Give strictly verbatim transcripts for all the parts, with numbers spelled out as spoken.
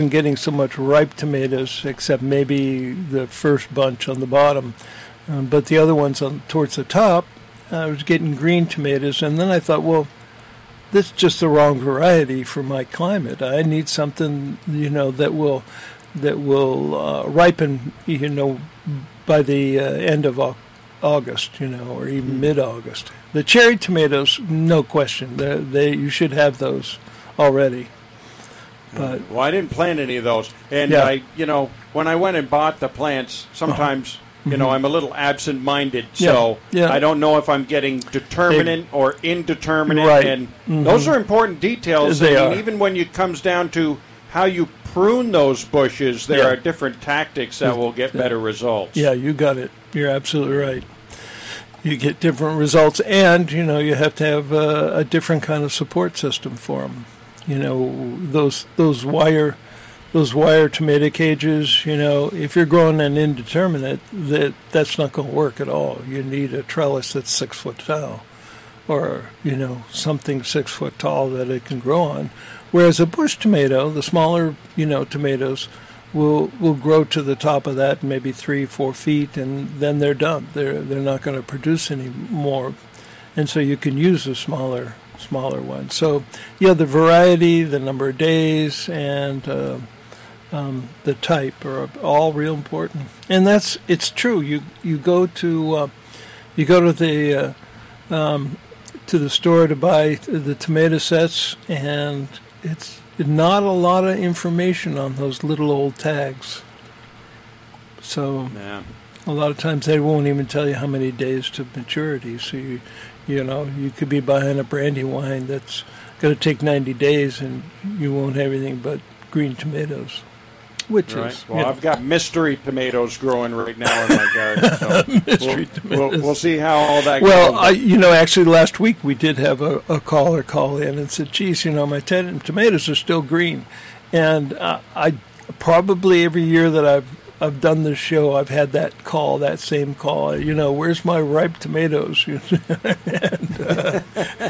getting so much ripe tomatoes, except maybe the first bunch on the bottom. Um, but the other ones on towards the top, I was getting green tomatoes. And then I thought, well, this is just the wrong variety for my climate. I need something, you know, that will that will uh, ripen, you know, by the uh, end of August, you know, or even mid-August. The cherry tomatoes, no question, they they you should have those already. But well, I didn't plant any of those, and yeah. I, you know, when I went and bought the plants, sometimes. Uh-huh. You know, I'm a little absent-minded, so yeah, yeah. I don't know if I'm getting determinate they, or indeterminate. Right. And mm-hmm. those are important details. They I mean, are. Even when it comes down to how you prune those bushes, there yeah. are different tactics that will get better results. Yeah, you got it. You're absolutely right. You get different results, and, you know, you have to have a, a different kind of support system for them. You know, those those wire... Those wire tomato cages, you know, if you're growing an indeterminate, that that's not going to work at all. You need a trellis that's six foot tall, or, you know, something six foot tall that it can grow on. Whereas a bush tomato, the smaller, you know, tomatoes, will will grow to the top of that, maybe three, four feet, and then they're done. They're they're not going to produce any more, and so you can use a smaller smaller one. So, yeah, the variety, the number of days, and uh, Um, the type are all real important, and that's it's true. You you go to uh, you go to the uh, um, to the store to buy the tomato sets, and it's not a lot of information on those little old tags. So yeah. a lot of times they won't even tell you how many days to maturity. So you you know you could be buying a brandy wine that's going to take ninety days, and you won't have anything but green tomatoes. Which right. is, well, you know. I've got mystery tomatoes growing right now in my garden. So mystery we'll, tomatoes. We'll, we'll see how all that well, goes. Well, you know, actually last week we did have a, a caller call in and said, geez, you know, my t- tomatoes are still green. And uh, I probably every year that I've I've done this show, I've had that call, that same call. You know, where's my ripe tomatoes? and, uh,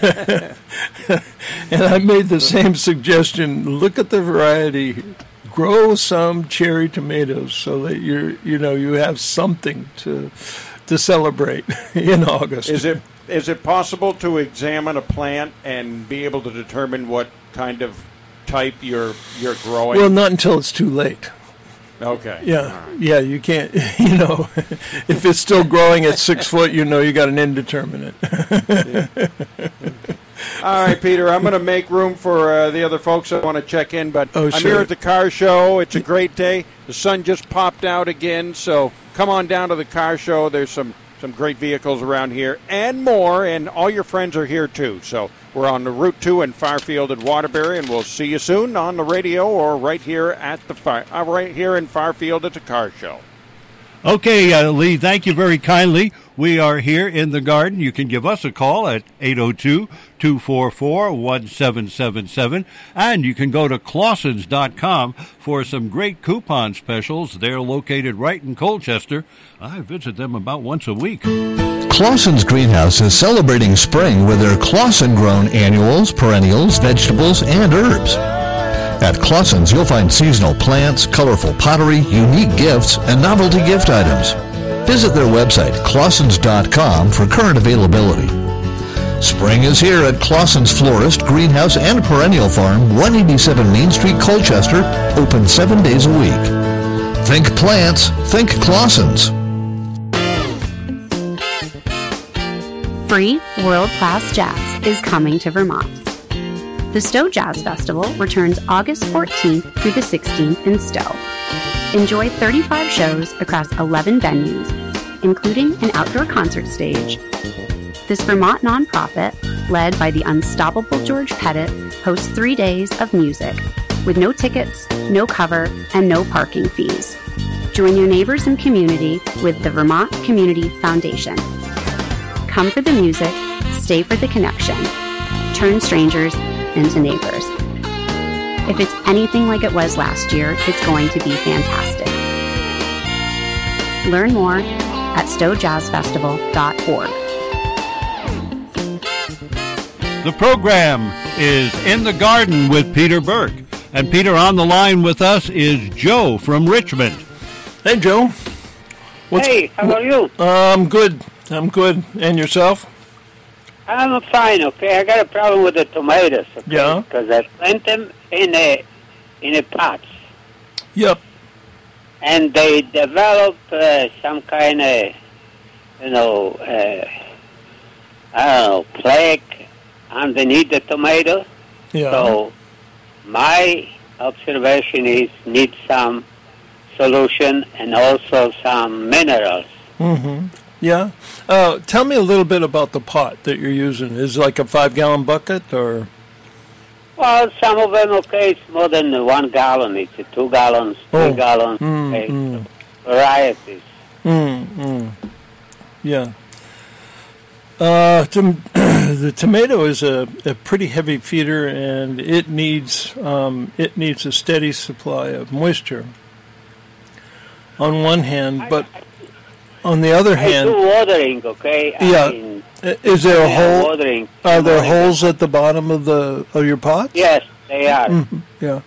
and I made the same suggestion. Look at the variety. Grow some cherry tomatoes so that you're, you know, you have something to to celebrate in August. Is it is it possible to examine a plant and be able to determine what kind of type you're you're growing? Well, not until it's too late. Okay. Yeah, right. yeah. You can't. You know, if it's still growing at six foot, you know you got an indeterminate. Yeah. All right, Peter, I'm going to make room for uh, the other folks that want to check in, but oh, I'm sure. here at the car show. It's a great day. The sun just popped out again, so come on down to the car show. There's some, some great vehicles around here and more, and all your friends are here too. So we're on the Route two in Farfield and Waterbury, and we'll see you soon on the radio or right here at the fire, uh, right here in Farfield at the car show. Okay, uh, Lee, thank you very kindly. We are here in the garden. You can give us a call at eight oh two, two four four, one seven seven seven, and you can go to Claussens dot com for some great coupon specials. They're located right in Colchester. I visit them about once a week. Claussens Greenhouse is celebrating spring with their Claussen-grown annuals, perennials, vegetables, and herbs. At Claussens, you'll find seasonal plants, colorful pottery, unique gifts, and novelty gift items. Visit their website, Claussens dot com, for current availability. Spring is here at Claussens Florist, Greenhouse, and Perennial Farm, one eighty-seven Main Street, Colchester, open seven days a week. Think plants, think Claussens. Free world-class jazz is coming to Vermont. The Stowe Jazz Festival returns August fourteenth through the sixteenth in Stowe. Enjoy thirty-five shows across eleven venues, including an outdoor concert stage. This Vermont nonprofit, led by the unstoppable George Pettit, hosts three days of music, with no tickets, no cover, and no parking fees. Join your neighbors and community with the Vermont Community Foundation. Come for the music, stay for the connection. Turn strangers into neighbors. If it's anything like it was last year, it's going to be fantastic. Learn more at stowe jazz festival dot org. The program is In the Garden with Peter Burke. And Peter, on the line with us is Joe from Richmond. Hey, Joe. What's, hey, how are you? I'm good. I'm good. And yourself? I'm fine, okay. I got a problem with the tomatoes, okay? Yeah. Because I plant them in a in a pots, Yep. and they develop uh, some kind of, you know, uh, I don't know, plague underneath the tomato. Yeah. So my observation is need some solution and also some minerals. Mm-hmm. Yeah. Uh, tell me a little bit about the pot that you're using. Is it like a five-gallon bucket or? Well, some of them, okay, it's more than one gallon. It's a two gallons, three Oh. gallons, Mm, okay, mm. varieties. Mm, mm. Yeah. Uh, tom- the tomato is a, a pretty heavy feeder, and it needs um, it needs a steady supply of moisture. On one hand, but on the other I do hand, watering, okay? Yeah. I mean, is there a yeah, hole? watering. Are there Watering. holes at the bottom of the of your pot? Yes, they are. Mhm, yeah.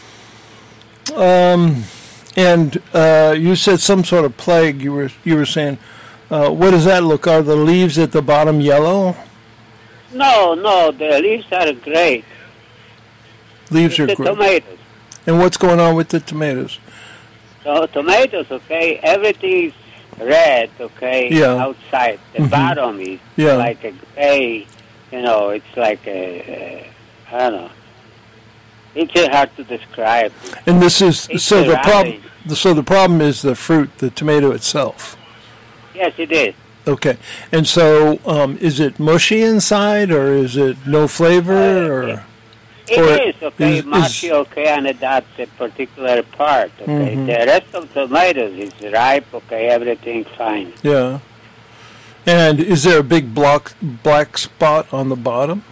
Um, and uh, you said some sort of plague. You were you were saying, uh, what does that look? Are the leaves at the bottom yellow? No, no, the leaves are great. Leaves It's are the great. tomatoes. And what's going on with the tomatoes? So tomatoes, okay, everything is red, okay, Yeah. outside. The Mhm. bottom is Yeah. like a gray, you know, it's like a, a I don't know. It's just hard to describe. And this is It's so a the problem. ravage. So the problem is the fruit, the tomato itself. Yes, it is. Okay. And so, um, is it mushy inside, or is it no flavor, or? It Or is, okay, is- mushy, is- okay, and that's a particular part, okay. Mhm. The rest of tomatoes is ripe, okay, everything fine. Yeah. And is there a big block, black spot on the bottom?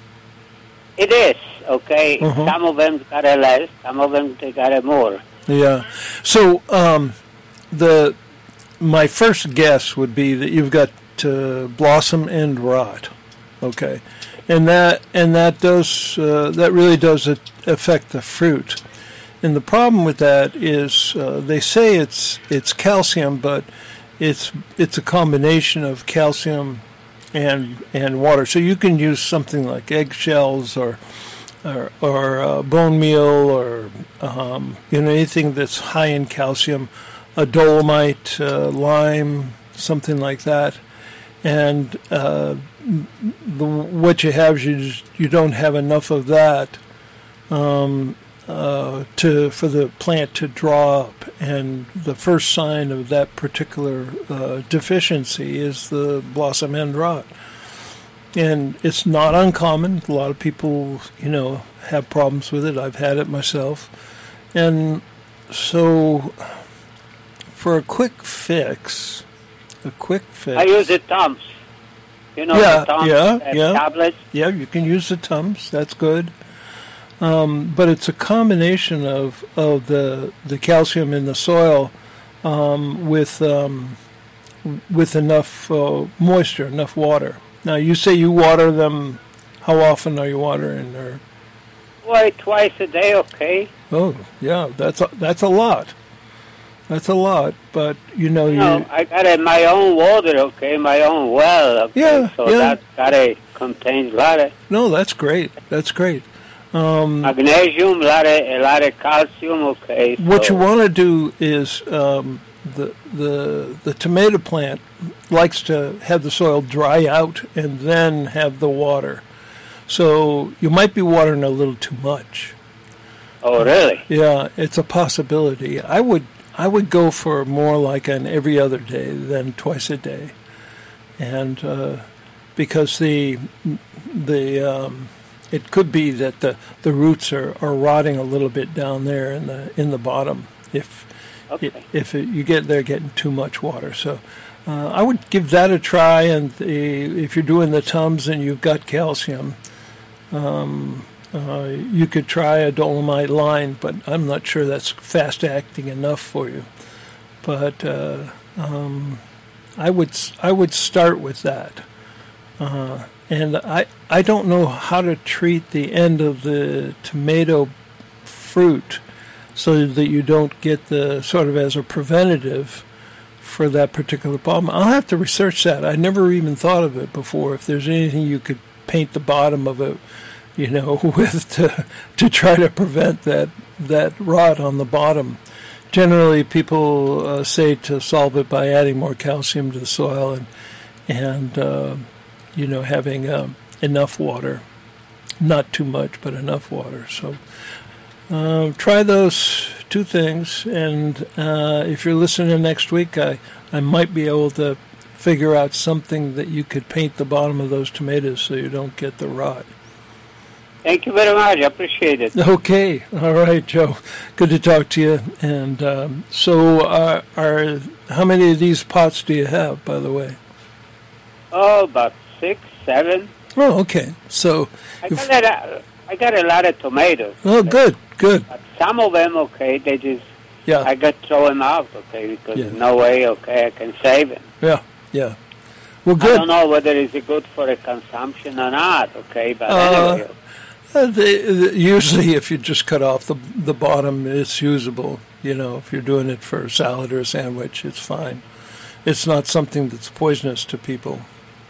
It is, okay. Mhm. Some of them got a less, some of them they got a more. Yeah. So um, the my first guess would be that you've got uh, blossom end rot. Okay, and that and that does uh, that really does a- affect the fruit. And the problem with that is uh, they say it's it's calcium, but it's it's a combination of calcium and and water. So you can use something like eggshells or or, or uh, bone meal or um, you know anything that's high in calcium, a dolomite, uh, lime, something like that. And uh, the, what you have is you, just, you don't have enough of that um, uh, to for the plant to draw up. And the first sign of that particular uh, deficiency is the blossom end rot. And it's not uncommon. A lot of people, you know, have problems with it. I've had it myself. And so for a quick fix, a quick fix. I use the Tums. You know Yeah, the Tums yeah, uh, yeah. tablets? Yeah, you can use the Tums. That's good. Um, but it's a combination of, of the the calcium in the soil um, with um, with enough uh, moisture, enough water. Now, you say you water them. How often are you watering? Or Well, twice a day, okay. oh, yeah, that's a, that's a lot. That's a lot. But you know, you No, I got a, my own water, okay, my own well, okay. Yeah, so yeah. that got a contains a lot of no, that's great. That's great. Um, magnesium, a lot of a lot of calcium, okay. What so- you want to do is um, the the the tomato plant likes to have the soil dry out and then have the water. So you might be watering a little too much. Oh, really? Yeah, it's a possibility. I would I would go for more like an every other day than twice a day, and uh, because the the um, it could be that the, the roots are, are rotting a little bit down there in the in the bottom if Okay. if it, you get there getting too much water. So uh, I would give that a try. And the, if you're doing the Tums and you've got calcium, um, uh, you could try a dolomite line, but I'm not sure that's fast acting enough for you. But uh, um, I would I would start with that. Uh, and I I don't know how to treat the end of the tomato fruit, so that you don't get the sort of as a preventative for that particular problem. I'll have to research that. I never even thought of it before. If there's anything you could paint the bottom of it, you know, with to to try to prevent that that rot on the bottom. Generally, people uh, say to solve it by adding more calcium to the soil and and uh, you know, having um, enough water, not too much, but enough water. So uh, try those two things, and uh, if you're listening next week, I I might be able to figure out something that you could paint the bottom of those tomatoes so you don't get the rot. Thank you very much. I appreciate it. Okay. All right, Joe. Good to talk to you. And um, so uh, are how many of these pots do you have, by the way? Oh, about six, seven. Oh, okay. So I got, a, I got a lot of tomatoes. Oh, good, good. But some of them, okay, they just, yeah. I got to throw them out, okay, because Yeah. no way, okay, I can save them. Yeah, yeah. Well, I good. don't know whether it's good for a consumption or not, okay, but Uh, anyway. Uh, they, they, usually, if you just cut off the the bottom, it's usable. You know, if you're doing it for a salad or a sandwich, it's fine. It's not something that's poisonous to people.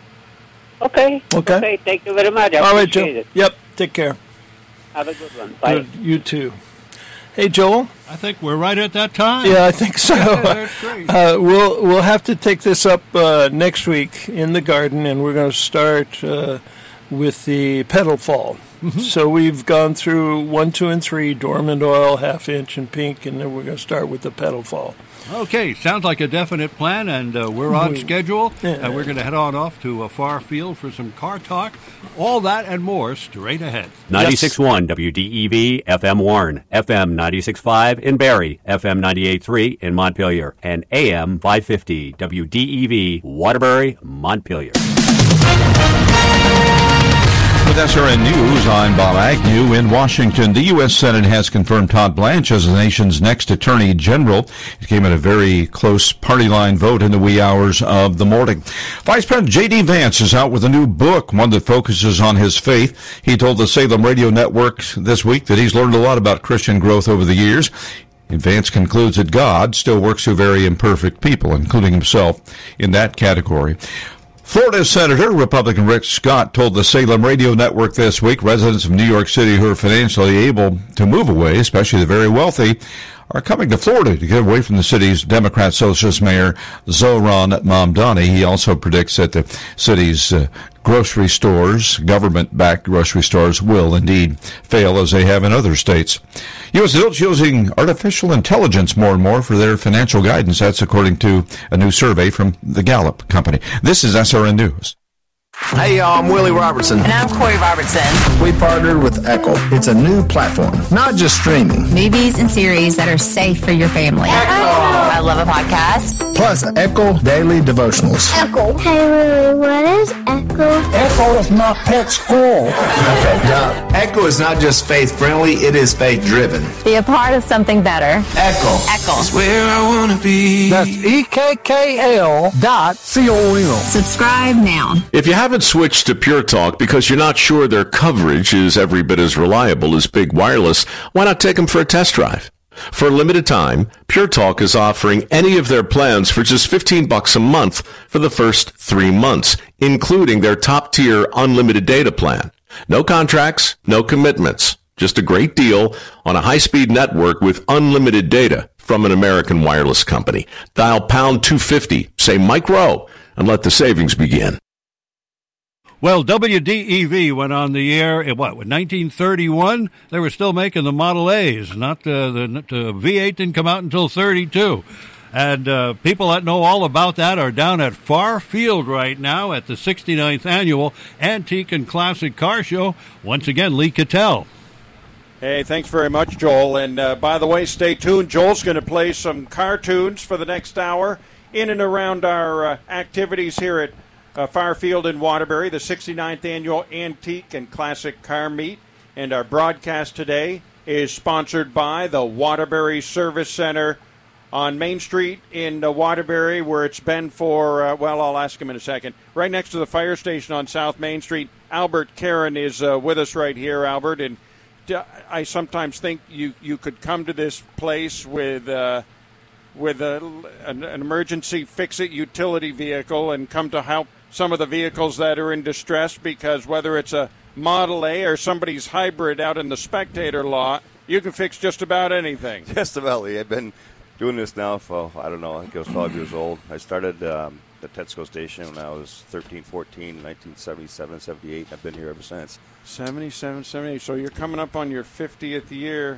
Okay. Okay. Okay. Thank you very much. I All right, Joe. appreciate it. Yep. Take care. Have a good one. Bye. Good. You too. Hey, Joel. I think we're right at that time. Yeah, I think so. That's great. Uh, we'll we'll have to take this up uh, next week in the garden, and we're going to start uh, with the petal fall. Mm-hmm. So we've gone through one, two, and three: dormant oil, half inch, and pink, and then we're going to start with the petal fall. Okay, sounds like a definite plan, and uh, we're on schedule. Yeah. And we're going to head on off to a far field for some car talk. All that and more straight ahead. ninety-six point one W D E V F M Warren, F M ninety-six point five in Barrie, F M ninety-eight point three in Montpelier, and A M five fifty W D E V Waterbury, Montpelier. With S R N News, I'm Bob Agnew in Washington. The U S Senate has confirmed Todd Blanche as the nation's next Attorney General. It came in a very close party line vote in the wee hours of the morning. Vice President J D. Vance is out with a new book, one that focuses on his faith. He told the Salem Radio Network this week that he's learned a lot about Christian growth over the years. And Vance concludes that God still works through very imperfect people, including himself in that category. Florida Senator Republican Rick Scott told the Salem Radio Network this week residents of New York City who are financially able to move away, especially the very wealthy, are coming to Florida to get away from the city's Democrat Socialist Mayor Zohran Mamdani. He also predicts that the city's uh, grocery stores, government-backed grocery stores, will indeed fail as they have in other states. U S adults using artificial intelligence more and more for their financial guidance. That's according to a new survey from the Gallup Company. This is S R N News. Hey, y'all, I'm Willie Robertson. And I'm Corey Robertson. We partnered with Echo. It's a new platform, not just streaming. Movies and series that are safe for your family. Echo. I love a podcast. Plus, Echo Daily Devotionals. Echo. Hey, Willie, what is Echo? Echo is not pet school. Okay, now, Echo is not just faith-friendly, it is faith-driven. Be a part of something better. Echo. Echo. It's where I want to be. That's E K K L dot C O M. Subscribe now. If you haven't switched to Pure Talk because you're not sure their coverage is every bit as reliable as Big Wireless, why not take them for a test drive? For a limited time, Pure Talk is offering any of their plans for just fifteen bucks a month for the first three months, including their top-tier unlimited data plan. No contracts, no commitments, just a great deal on a high-speed network with unlimited data from an American wireless company. Dial pound two fifty, say Mike Rowe, and let the savings begin. Well, W D E V went on the air in what, nineteen thirty-one? They were still making the Model A's. Not the, the, the V eight didn't come out until thirty-two. And uh, people that know all about that are down at Far Field right now at the sixty-ninth Annual Antique and Classic Car Show. Once again, Lee Cattell. Hey, thanks very much, Joel. And uh, by the way, stay tuned. Joel's going to play some cartoons for the next hour in and around our uh, activities here at Uh, Firefield in Waterbury, the sixty-ninth Annual Antique and Classic Car Meet. And our broadcast today is sponsored by the Waterbury Service Center on Main Street in uh, Waterbury, where it's been for, uh, well, I'll ask him in a second. Right next to the fire station on South Main Street. Albert Karen is uh, with us right here, Albert. And uh, I sometimes think you, you could come to this place with uh, with a, an, an emergency fix-it utility vehicle and come to help some of the vehicles that are in distress, because whether it's a Model A or somebody's hybrid out in the spectator lot, you can fix just about anything. Just about. I've been doing this now for, I don't know, I think I was twelve years old. I started um, at Tetsko Station when I was thirteen, fourteen, nineteen seventy-seven, seventy-eight. I've been here ever since. seventy-seven, seventy-eight. So you're coming up on your fiftieth year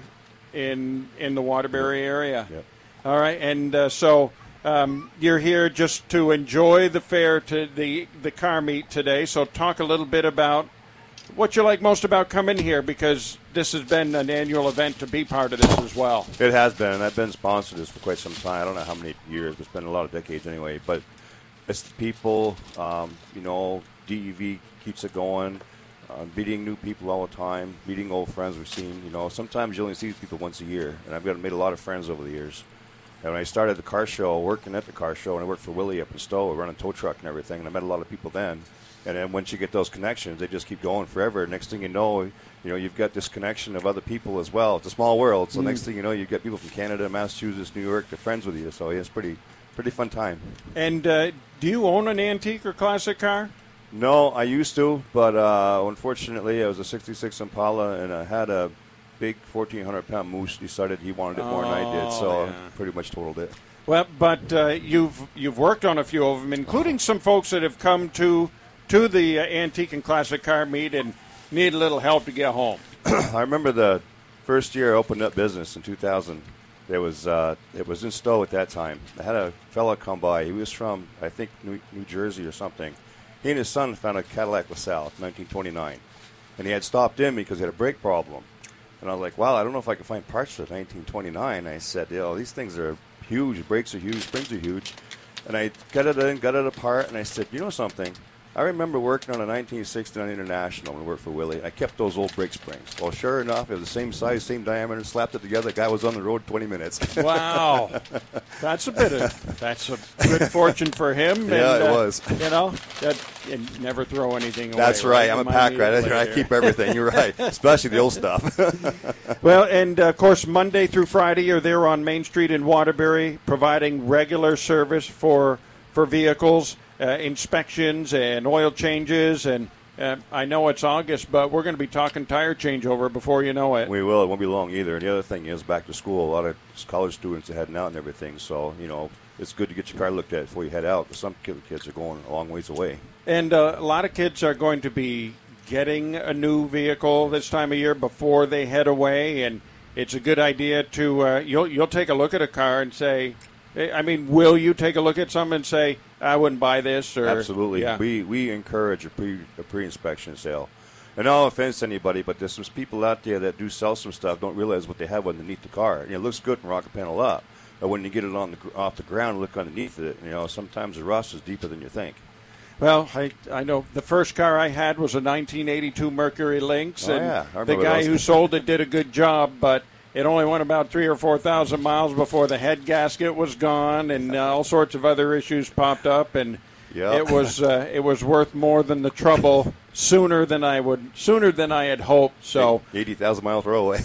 in in the Waterbury Yep. area. Yep. All right, and uh, so um, you're here just to enjoy the fair, to the the car meet today. So talk a little bit about what you like most about coming here, because this has been an annual event to be part of this as well. It has been, and I've been sponsored this for quite some time. I don't know how many years. It's been a lot of decades anyway. But it's the people, um, you know, D E V keeps it going. Uh, meeting new people all the time, meeting old friends we've seen. You know, sometimes you only see these people once a year, and I've got made a lot of friends over the years. And when I started the car show, working at the car show, and I worked for Willie up in Stowe, running tow truck and everything, and I met a lot of people then. And then once you get those connections, they just keep going forever. Next thing you know, you know, you've got this connection of other people as well. It's a small world, so mm. next thing you know, you get people from Canada, Massachusetts, New York, they're friends with you. So yeah, it's pretty, pretty fun time. And uh, do you own an antique or classic car? No, I used to, but uh, unfortunately, I was a sixty-six Impala, and I had a big fourteen hundred pound Moose. Decided he wanted it more oh, than I did, so yeah. I pretty much totaled it. Well, but uh, you've you've worked on a few of them, including some folks that have come to to the uh, antique and classic car meet and need a little help to get home. I remember the first year I opened up business in two thousand. There was uh, it was in Stowe at that time. I had a fella come by. He was from, I think, New, New Jersey or something. He and his son found a Cadillac LaSalle, nineteen twenty-nine, and he had stopped in because he had a brake problem. And I was like, wow, I don't know if I can find parts for nineteen twenty-nine. I said, you know, these things are huge. The brakes are huge. Springs are huge. And I got it in, got it apart, and I said, you know something? I remember working on a nineteen sixty-nine International when I worked for Willie. I kept those old brake springs. Well, sure enough, it was the same size, same diameter, slapped it together. The guy was on the road twenty minutes. Wow. That's a bit of, that's a good fortune for him. Yeah, and, it uh, was. You know, that, and never throw anything away. That's right. right. I'm a pack rat. I keep everything. You're right, especially the old stuff. Well, and, uh, of course, Monday through Friday, you're there on Main Street in Waterbury, providing regular service for for vehicles. Uh, inspections and oil changes, and uh, I know it's August, but we're going to be talking tire changeover before you know it. We will. It won't be long either. And the other thing is, back to school, a lot of college students are heading out and everything, so, you know, it's good to get your car looked at before you head out, because some kids are going a long ways away. And uh, a lot of kids are going to be getting a new vehicle this time of year before they head away, and it's a good idea to, uh, you'll, you'll take a look at a car and say, I mean, will you take a look at some and say, I wouldn't buy this? Or Absolutely. Yeah. We we encourage a pre a pre-inspection sale. And no offense to anybody, but there's some people out there that do sell some stuff, don't realize what they have underneath the car. You know, it looks good from rocket panel up, but when you get it on the off the ground, look underneath it. You know, sometimes the rust is deeper than you think. Well, I I know the first car I had was a nineteen eighty-two Mercury Lynx, oh, and yeah. the guy who sold it did a good job, but it only went about three or four thousand miles before the head gasket was gone, and uh, all sorts of other issues popped up, and yep. it was uh, it was worth more than the trouble sooner than I would sooner than I had hoped. So eighty thousand mile throwaway.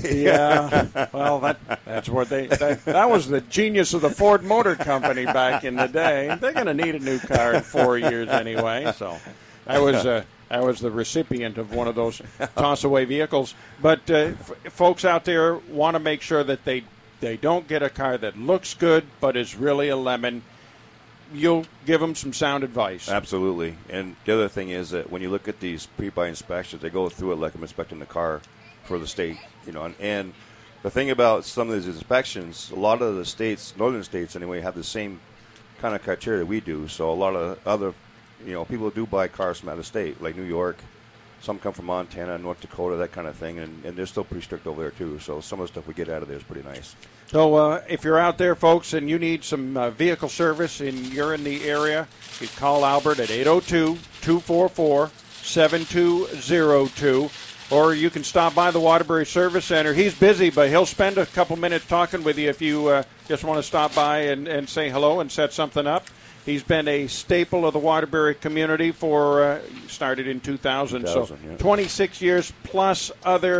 Yeah, well, that that's what they that, that was the genius of the Ford Motor Company back in the day. They're going to need a new car in four years anyway. So I was. Uh, I was the recipient of one of those toss-away vehicles. But uh, f- folks out there want to make sure that they, they don't get a car that looks good but is really a lemon. You'll give them some sound advice. Absolutely. And the other thing is that when you look at these pre-buy inspections, they go through it like I'm inspecting the car for the state. You know, and, and the thing about some of these inspections, a lot of the states, northern states anyway, have the same kind of criteria we do. So a lot of other You know, people do buy cars from out of state, like New York. Some come from Montana, North Dakota, that kind of thing, and, and they're still pretty strict over there, too. So some of the stuff we get out of there is pretty nice. So uh, if you're out there, folks, and you need some uh, vehicle service and you're in the area, you call Albert at eight oh two, two four four, seven two oh two, or you can stop by the Waterbury Service Center. He's busy, but he'll spend a couple minutes talking with you if you uh, just want to stop by and, and say hello and set something up. He's been a staple of the Waterbury community for, uh, started in two thousand, so yeah. twenty-six years plus other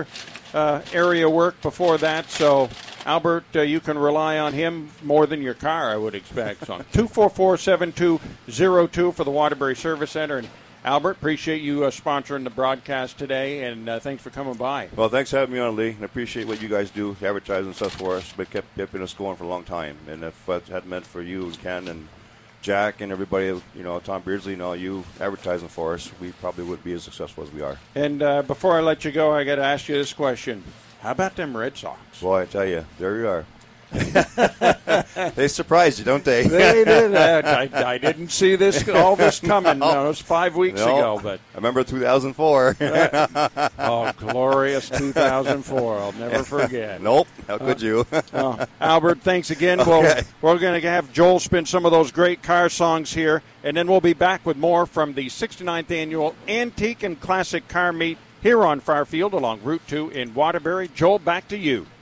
uh, area work before that. So, Albert, uh, you can rely on him more than your car, I would expect. So, two four four, seven two zero two for the Waterbury Service Center. And Albert, appreciate you uh, sponsoring the broadcast today, and uh, thanks for coming by. Well, thanks for having me on, Lee. And I appreciate what you guys do, advertising stuff for us. But kept keeping us going for a long time. And if it hadn't meant for you and Ken and Jack and everybody, you know, Tom Beardsley and all you advertising for us, we probably wouldn't be as successful as we are. And uh, before I let you go, I got to ask you this question. How about them Red Sox? Boy, I tell you, there you are. They surprised you, don't they? They did. I, I didn't see this all this coming. No, it was five weeks no. ago. But I remember two thousand four. Oh, glorious two thousand four. I'll never forget. Nope. How could uh, you? uh, Albert, thanks again. Okay. We'll, we're going to have Joel spin some of those great car songs here, and then we'll be back with more from the sixty-ninth Annual Antique and Classic Car Meet here on Fairfield along Route two in Waterbury. Joel, back to you.